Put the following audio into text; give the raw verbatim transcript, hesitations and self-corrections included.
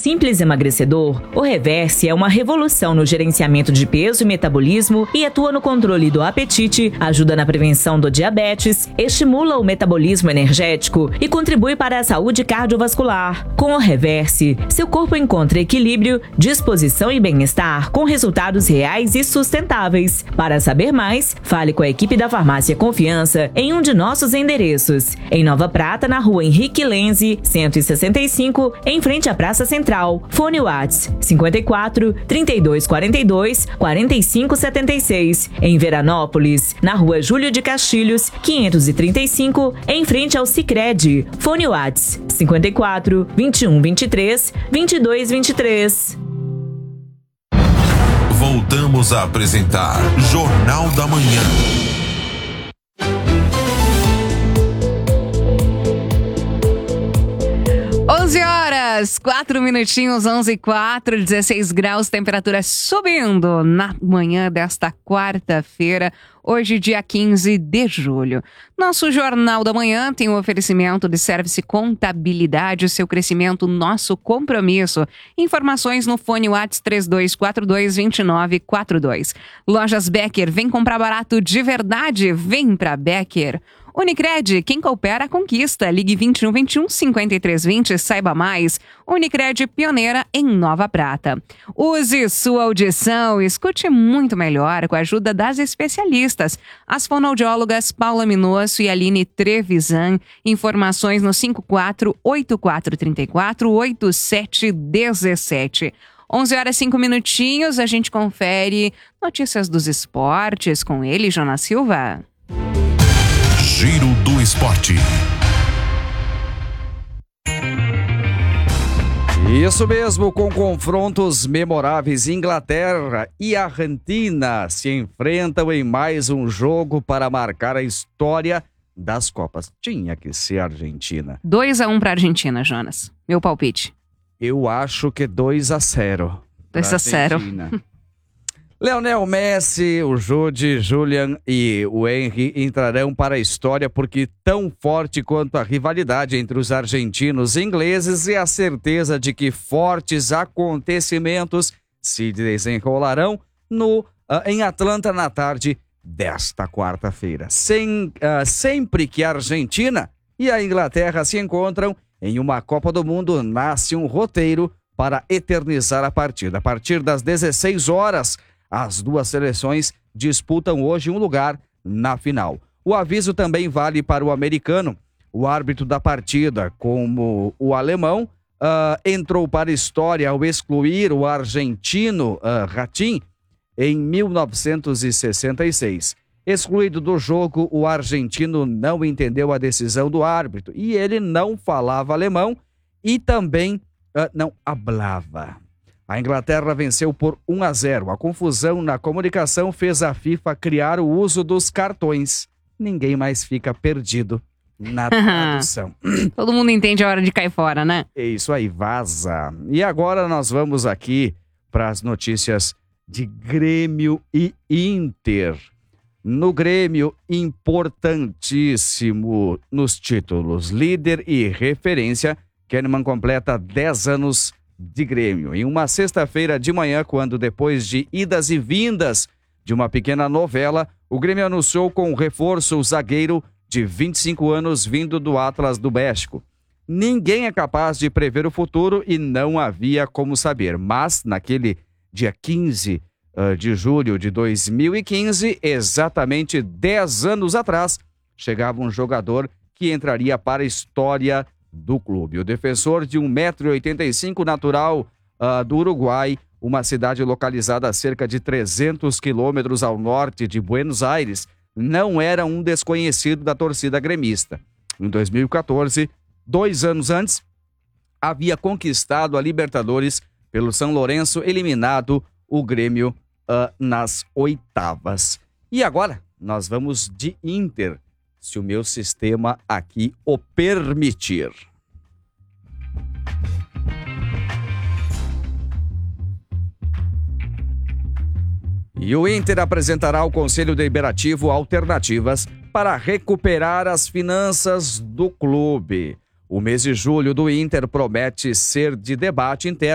Simples emagrecedor, o Reverse é uma revolução no gerenciamento de peso e metabolismo e atua no controle do apetite, ajuda na prevenção do diabetes, estimula o metabolismo energético e contribui para a saúde cardiovascular. Com o Reverse, seu corpo encontra equilíbrio, disposição e bem-estar com resultados reais e sustentáveis. Para saber mais, fale com a equipe da Farmácia Confiança em um de nossos endereços. Em Nova Prata, na rua Henrique Lenze, cento e sessenta e cinco, em frente à Praça Central. Fone Whats cinquenta e quatro, trinta e dois quarenta e dois, quarenta e cinco setenta e seis. Em Veranópolis, na rua Júlio de Castilhos, quinhentos e trinta e cinco, em frente ao Sicredi. Fone Whats cinquenta e quatro, vinte e um vinte e três, vinte e dois vinte e três. Voltamos a apresentar Jornal da Manhã. onze horas, quatro minutinhos, onze e quatro, dezesseis graus, temperatura subindo na manhã desta quarta-feira, hoje dia quinze de julho. Nosso Jornal da Manhã tem um oferecimento de Service Contabilidade, seu crescimento, nosso compromisso. Informações no fone WhatsApp três dois quatro dois, dois nove quatro dois. Lojas Becker, vem comprar barato de verdade, vem pra Becker. Unicred, quem coopera, conquista. Ligue vinte e um, vinte e um, cinquenta e três vinte, saiba mais. Unicred, pioneira em Nova Prata. Use sua audição, escute muito melhor com a ajuda das especialistas. As fonoaudiólogas Paula Minosso e Aline Trevisan. Informações no cinco quatro oito quatro três quatro, oito sete um sete. onze horas e cinco minutinhos, a gente confere notícias dos esportes com ele, Jonas Silva. Giro do Esporte. Isso mesmo, com confrontos memoráveis, Inglaterra e Argentina se enfrentam em mais um jogo para marcar a história das Copas. Tinha que ser Argentina. dois a um para a Argentina, Jonas. Meu palpite. Eu acho que dois a zero. dois a zero. Leonel Messi, o Jude, Julian e o Henry entrarão para a história porque tão forte quanto a rivalidade entre os argentinos e ingleses é a certeza de que fortes acontecimentos se desenrolarão no, uh, em Atlanta na tarde desta quarta-feira. Sem, uh, sempre que a Argentina e a Inglaterra se encontram em uma Copa do Mundo, nasce um roteiro para eternizar a partida. A partir das dezesseis horas, as duas seleções disputam hoje um lugar na final. O aviso também vale para o americano. O árbitro da partida, como o alemão, uh, entrou para a história ao excluir o argentino uh, Ratin em mil novecentos e sessenta e seis. Excluído do jogo, o argentino não entendeu a decisão do árbitro e ele não falava alemão e também uh, não hablava. A Inglaterra venceu por um a zero. A confusão na comunicação fez a FIFA criar o uso dos cartões. Ninguém mais fica perdido na tradução. Todo mundo entende a hora de cair fora, né? É isso aí, vaza. E agora nós vamos aqui para as notícias de Grêmio e Inter. No Grêmio, importantíssimo nos títulos. Líder e referência, Kahneman completa dez anos de Grêmio. Em uma sexta-feira de manhã, quando depois de idas e vindas de uma pequena novela, o Grêmio anunciou com reforço o zagueiro de vinte e cinco anos vindo do Atlas do México. Ninguém é capaz de prever o futuro e não havia como saber. Mas, naquele dia quinze de julho de dois mil e quinze, exatamente dez anos atrás, chegava um jogador que entraria para a história do clube. O defensor de um metro e oitenta e cinco, natural uh, do Uruguai, uma cidade localizada a cerca de trezentos quilômetros ao norte de Buenos Aires, não era um desconhecido da torcida gremista. Em dois mil e quatorze, dois anos antes, havia conquistado a Libertadores pelo São Lourenço, eliminado o Grêmio uh, nas oitavas. E agora, nós vamos de Inter, se o meu sistema aqui o permitir. E o Inter apresentará ao Conselho Deliberativo alternativas para recuperar as finanças do clube. O mês de julho do Inter promete ser de debate interno